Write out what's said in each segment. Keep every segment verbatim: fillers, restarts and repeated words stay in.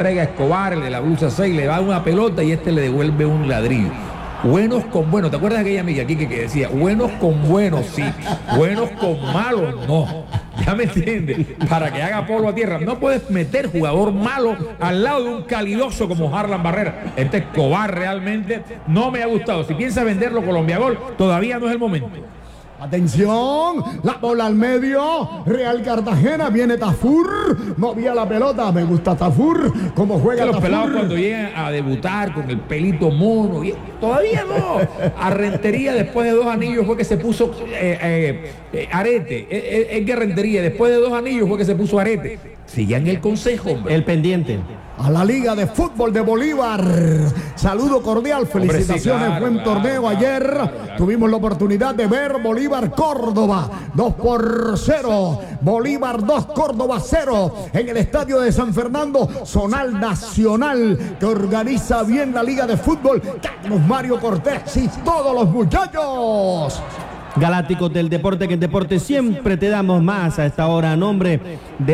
entrega a Escobar, el de la blusa seis, le da una pelota y este le devuelve un ladrillo. Buenos con buenos, ¿te acuerdas de aquella amiga aquí que, que decía, buenos con buenos, sí, buenos con malos, no? ¿Ya me entiendes? Para que haga polvo a tierra. No puedes meter jugador malo al lado de un calidoso como Harlan Barrera. Este Escobar realmente no me ha gustado. Si piensa venderlo Colombia Gol, todavía no es el momento. Atención, la bola al medio, Real Cartagena, viene Tafur, movía la pelota, me gusta Tafur, cómo juega los Tafur. Pelados cuando llegan a debutar con el pelito mono, y todavía no. A Rentería después de dos anillos fue que se puso eh, eh, eh, arete, es eh, que Rentería después de dos anillos fue que se puso arete. Sigan el consejo, hombre. El pendiente. A la Liga de Fútbol de Bolívar, saludo cordial, felicitaciones, Hombre, sí, claro, buen claro, torneo claro, ayer, claro, claro. Tuvimos la oportunidad de ver Bolívar Córdoba, dos por cero, Bolívar dos, Córdoba cero, en el estadio de San Fernando, Zonal Nacional, que organiza bien la Liga de Fútbol, Carlos Mario Cortés y todos los muchachos. Galácticos del deporte, que en deporte siempre te damos más a esta hora, a nombre de...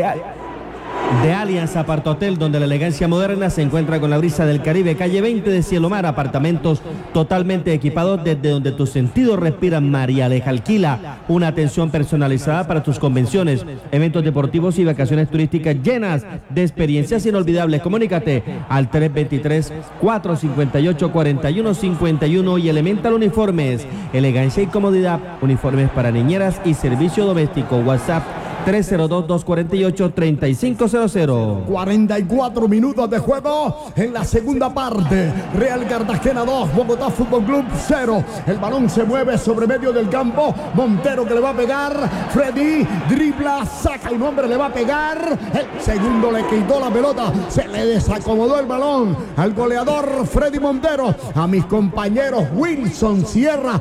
de Allianz Apart Hotel, donde la elegancia moderna se encuentra con la brisa del Caribe, calle veinte de Cielo Mar, apartamentos totalmente equipados desde donde tus sentidos respiran. María Aleja alquila una atención personalizada para tus convenciones, eventos deportivos y vacaciones turísticas llenas de experiencias inolvidables. Comunícate al tres dos tres, cuatro cinco ocho, cuatro uno cinco uno y Elemental Uniformes, elegancia y comodidad, uniformes para niñeras y servicio doméstico. WhatsApp tres cero dos, dos cuatro ocho, tres cinco cero cero. cuarenta y cuatro minutos de juego en la segunda parte. Real Cartagena dos, Bogotá Fútbol Club cero. El balón se mueve sobre medio del campo. Montero que le va a pegar. Freddy dribla, saca un hombre, le va a pegar. El segundo le quitó la pelota. Se le desacomodó el balón al goleador Freddy Montero. A mis compañeros Wilson Sierra,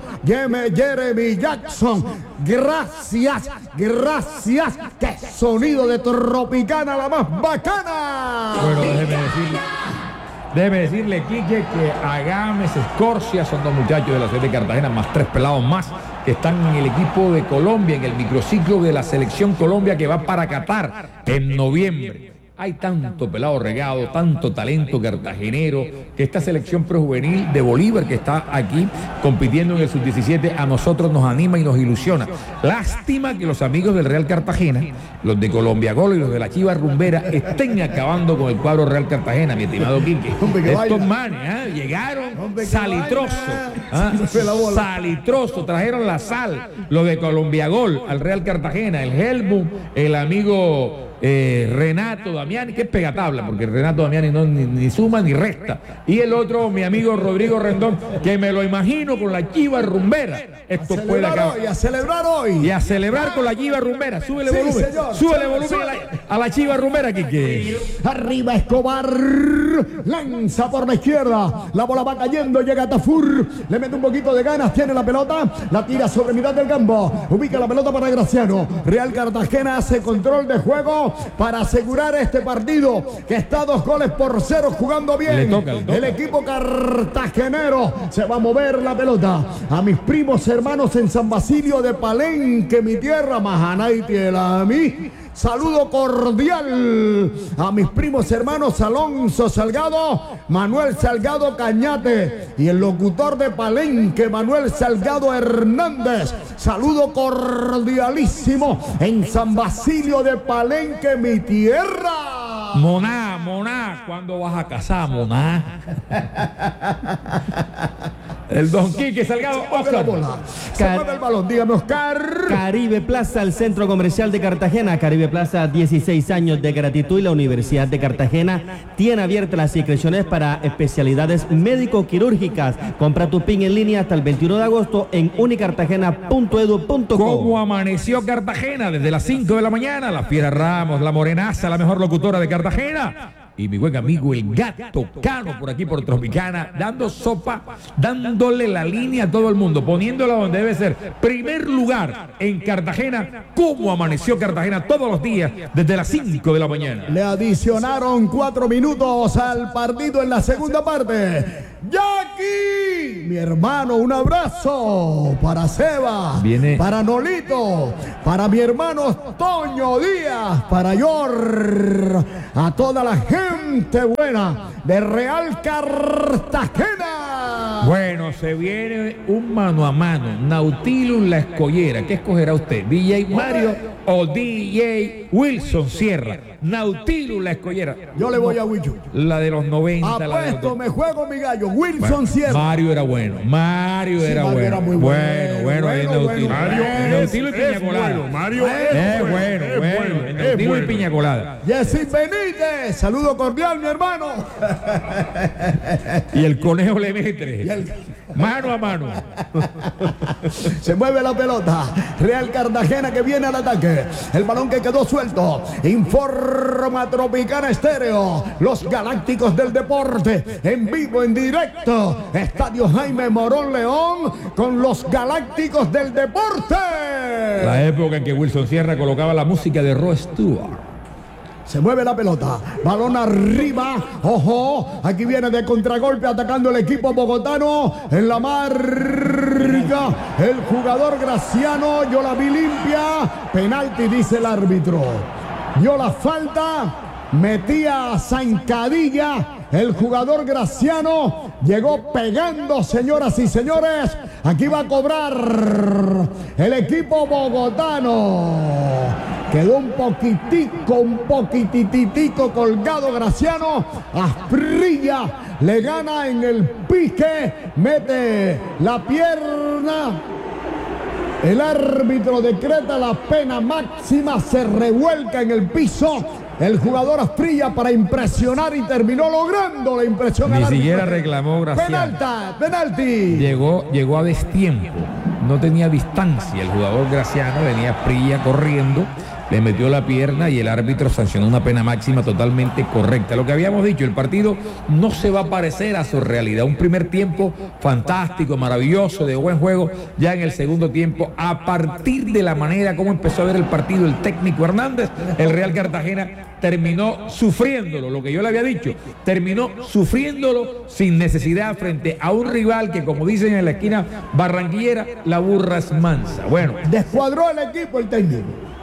Jeremy Jackson. Gracias, gracias. ¡Qué sonido de Tropicana, la más bacana! Bueno, déjeme decirle, déjeme decirle, Quique, que Agames, Escorcia son dos muchachos de la ciudad de Cartagena, más tres pelados más, que están en el equipo de Colombia, en el microciclo de la selección Colombia que va para Qatar en noviembre. Hay tanto pelado regado, tanto talento cartagenero, que esta selección prejuvenil de Bolívar que está aquí compitiendo en el sub diecisiete a nosotros nos anima y nos ilusiona. Lástima que los amigos del Real Cartagena, los de Colombia Gol y los de la Chiva Rumbera, estén acabando con el cuadro Real Cartagena, mi estimado Quique. Estos manes ¿eh? llegaron salitroso, ¿eh? salitroso, trajeron la sal, los de Colombia Gol al Real Cartagena, el Helmut, el amigo... Eh, Renato Damiani, que es pegatabla, porque Renato Damiani no ni, ni suma ni resta. Y el otro, mi amigo Rodrigo Rendón, que me lo imagino con la Chiva Rumbera. Esto puede acabar. Hoy, a celebrar hoy. Y a celebrar con la Chiva Rumbera. Súbele Sí, volumen. señor. Súbele Sube, volumen sube. a la, a la Chiva Rumbera, Quique. Arriba Escobar, lanza por la izquierda, la bola va cayendo, llega Tafur, le mete un poquito de ganas, tiene la pelota, la tira sobre mitad del campo, ubica la pelota para Graciano. Real Cartagena hace control de juego para asegurar este partido, que está dos goles por cero, jugando bien. Le toca, le toca. El equipo cartagenero se va a mover la pelota. A mis primos hermanos en San Basilio de Palenque, mi tierra, Majanaiti, el a mí. Saludo cordial a mis primos hermanos Alonso Salgado, Manuel Salgado Cañate y el locutor de Palenque, Manuel Salgado Hernández. Saludo cordialísimo en San Basilio de Palenque, mi tierra. Moná, Moná, ¿cuándo vas a casar, Moná? El Don Quique Salgado, Oscar. Se mueve el balón, dígame, Oscar. Caribe Plaza, el centro comercial de Cartagena. Caribe Plaza, dieciséis años de gratitud, y la Universidad de Cartagena tiene abiertas las inscripciones para especialidades médico-quirúrgicas. Compra tu pin en línea hasta el veintiuno de agosto en unicartagena punto edu punto co. ¿Cómo amaneció Cartagena? Desde las cinco de la mañana, la Fiera Ramos, la Morenaza, la mejor locutora de Cartagena. Y mi buen amigo el Gato Cano por aquí por Tropicana, dando sopa, dándole la línea a todo el mundo, poniéndola donde debe ser. Primer lugar en Cartagena. ¿Cómo amaneció Cartagena todos los días desde las cinco de la mañana? Le adicionaron cuatro minutos al partido en la segunda parte. ¡Ya Rocky, mi hermano, un abrazo para Seba, Viene. para Nolito, para mi hermano Toño Díaz, para Yor, a toda la gente buena de Real Cartagena. Bueno, se viene un mano a mano. Nautilus La Escollera. ¿Qué escogerá usted? ¿D J Mario o D J Wilson Sierra? Nautilus La Escollera. Yo le voy a Wilson. La de los noventa. La de los Apuesto, dos. me juego mi gallo. Wilson Bueno, Sierra. Mario era bueno. Mario Sí, era Mario bueno. era muy bueno. bueno. Bueno, ahí Bueno, Nautilus. bueno, Mario, bueno. Nautilus y Es Piña Colada. bueno, Mario Es es bueno, bueno, bueno. es bueno, Nautilus y bueno. Piña Colada. Jessy Benítez, saludo cordial, mi hermano. Y el conejo le mete. Y el- Mano a mano. Se mueve la pelota. Real Cartagena que viene al ataque. El balón que quedó suelto. Informa Tropicana Estéreo. Los Galácticos del Deporte. En vivo, en directo. Estadio Jaime Morón León. Con los Galácticos del Deporte. La época en que Wilson Sierra colocaba la música de Rod Stewart. Se mueve la pelota, balón arriba, ojo, aquí viene de contragolpe atacando el equipo bogotano, en la marca, el jugador Graciano, yo la vi limpia, penalti dice el árbitro, dio la falta, metía a zancadilla, el jugador Graciano llegó pegando, señoras y señores, aquí va a cobrar el equipo bogotano. Quedó un poquitico, un poquititico colgado Graciano. Asprilla le gana en el pique. Mete la pierna. El árbitro decreta la pena máxima. Se revuelca en el piso. El jugador Asprilla para impresionar y terminó logrando la impresión. Ni al árbitro. siquiera reclamó Graciano. Penalta, penalti. Llegó, llegó a destiempo. No tenía distancia el jugador Graciano. Venía Asprilla corriendo. Le metió la pierna y el árbitro sancionó una pena máxima totalmente correcta. Lo que habíamos dicho, el partido no se va a parecer a su realidad. Un primer tiempo fantástico, maravilloso, de buen juego. Ya en el segundo tiempo, a partir de la manera como empezó a ver el partido el técnico Hernández, el Real Cartagena terminó sufriéndolo, lo que yo le había dicho, terminó sufriéndolo sin necesidad frente a un rival que, como dicen en la esquina barranquillera, la burra es mansa. Bueno, Descuadró el equipo el técnico.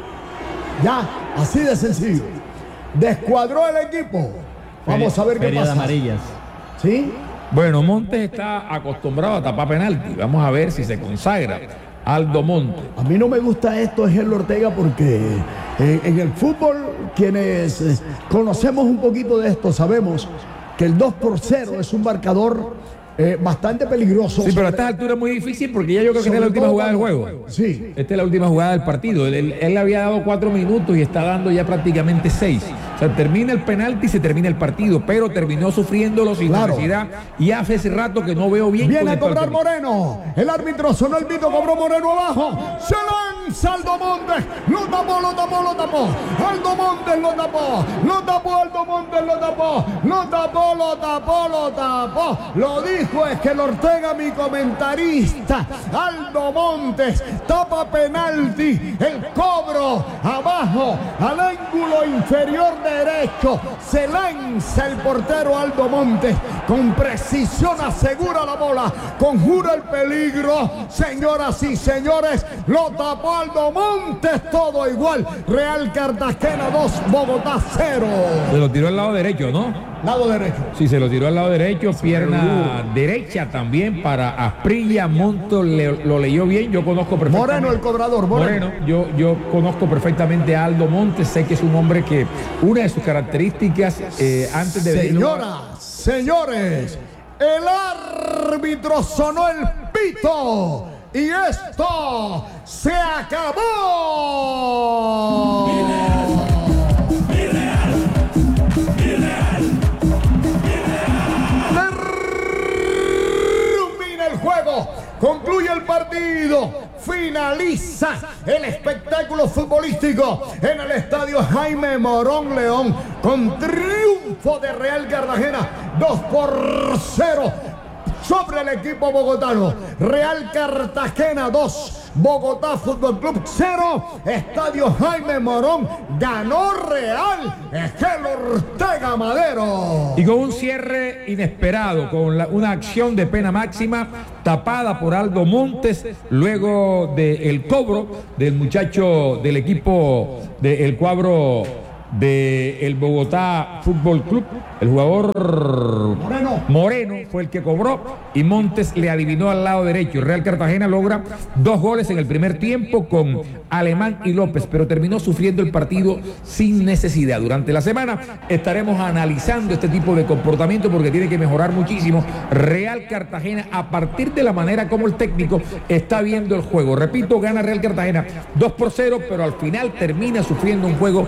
Ya, así de sencillo. Descuadró el equipo. Vamos a ver qué Feria de pasa. amarillas. ¿Sí? Bueno, Montes está acostumbrado a tapar penalti. Vamos a ver si se consagra Aldo Montes. A mí no me gusta esto, Angel Ortega, porque eh, en el fútbol, quienes eh, conocemos un poquito de esto, sabemos que el dos por cero es un marcador eh, bastante peligroso. Sí, pero a estas alturas es muy difícil porque ya yo creo que esta es la última jugada del juego. Sí. Esta es la última jugada del partido. Él, él, él había dado cuatro minutos y está dando ya prácticamente seis. O sea, termina el penalti y se termina el partido, pero terminó sufriéndolo sin Claro. necesidad. Y hace ese rato que no veo bien. Viene a conectado cobrar el penalti. Moreno. El árbitro sonó el pito, cobró Moreno abajo. Se lanza Aldo Montes. Lo tapó, lo tapó, lo tapó. Aldo Montes lo tapó. Lo tapó, Aldo Montes lo tapó. Lo tapó, lo tapó, lo tapó. Lo dijo es que el Ortega, mi comentarista. Aldo Montes tapa penalti. El cobro abajo al ángulo inferior derecho. Se lanza el portero Aldo Montes. Con precisión asegura la bola. Conjura el peligro. Señoras y señores, lo tapó Aldo Montes. Todo igual. Real Cartagena dos, Bogotá cero. Se lo tiró al lado derecho, ¿no? Lado derecho. Sí, se lo tiró al lado derecho, pierna derecha también para Asprilla. Monto le- lo leyó bien, yo conozco perfectamente. Moreno el cobrador, Moreno. Moreno, yo, yo conozco perfectamente a Aldo Montes, sé que es un hombre que una de sus características eh, antes de venir- Señoras, señores, el árbitro sonó el pito y esto se acabó. Termina el juego, concluye el partido, finaliza el espectáculo futbolístico en el estadio Jaime Morón León con triunfo de Real Cartagena dos por cero. sobre el equipo bogotano. Real Cartagena dos, Bogotá Fútbol Club cero. Estadio Jaime Morón, ganó Real Esquel Ortega Madero. Y con un cierre inesperado, con la, una acción de pena máxima tapada por Aldo Montes, luego del cobro del muchacho del equipo del cuadro del Bogotá Fútbol Club, el jugador Moreno. Moreno fue el que cobró y Montes le adivinó al lado derecho. Real Cartagena logra dos goles en el primer tiempo con Alemán y López, pero terminó sufriendo el partido sin necesidad. Durante la semana estaremos analizando este tipo de comportamiento porque tiene que mejorar muchísimo Real Cartagena a partir de la manera como el técnico está viendo el juego. Repito, gana Real Cartagena dos por cero, pero al final termina sufriendo un juego